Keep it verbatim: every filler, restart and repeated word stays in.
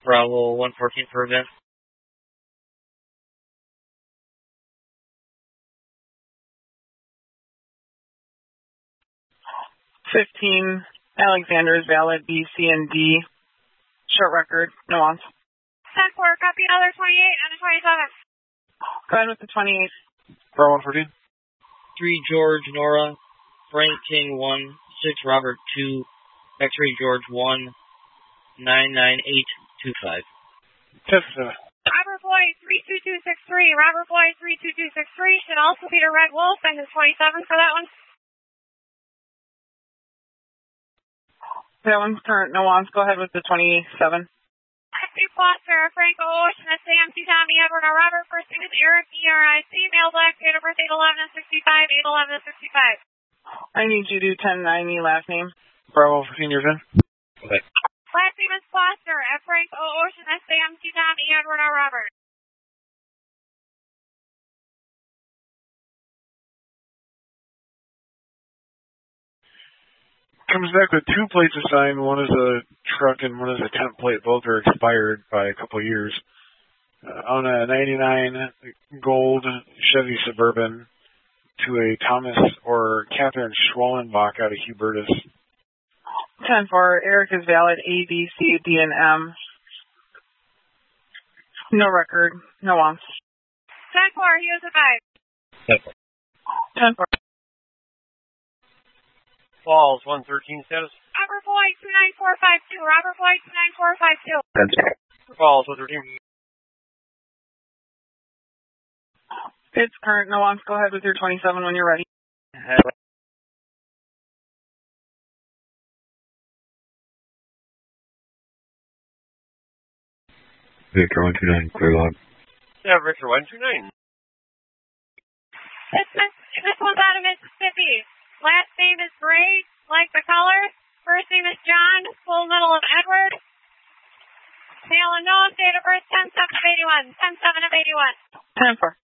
Bravo one fourteen for event. fifteen, Alexander is valid, B, C, and D. Short record, no ons. ten four, copy another twenty-eight and a twenty-seven. Go ahead with the twenty-eight. Bravo one fourteen. three George Nora, Frank King one, six Robert two, X-ray George one, nine nine eight two five. ten seven. Robert Floyd three two two six three, Robert Floyd three two two six three, should also be to Red Wolf and his twenty-seven for that one. That one's current, no ons. Go ahead with the twenty-seven. Steve Foster, Frank Ocean, S A M T Tommy Edward, our Robert, first name is Eric, E R I C, male black, date of birth eight eleven sixty-five, eight eleven sixty-five. I need you to do ten ninety, last name. Bravo fifteen, you're in. Okay. Last name is Foster, F. Frank O. Ocean, S A M T Tommy Edward, our Robert. Comes back with two plates assigned. One is a truck and one is a temp plate. Both are expired by a couple of years. Uh, on a ninety-nine gold Chevy Suburban to a Thomas or Catherine Schwallenbach out of Hubertus. ten four, Eric is valid, A, B, C, D, and M. No record, no ons. ten four, he was advised. ten four. Falls one thirteen status. Robert Floyd two nine four five two, Robert Floyd two nine four five two. Falls one thirteen. It's current, no ons. Go ahead with your twenty-seven when you're ready. Victor one two nine, clear log. Yeah, Victor one two nine. This, this one's out of Mississippi. Last name is Gray, like the color. First name is John, full middle of Edward. Male and no, date of birth ten seven of eighty-one. ten seven of eighty-one. ten four.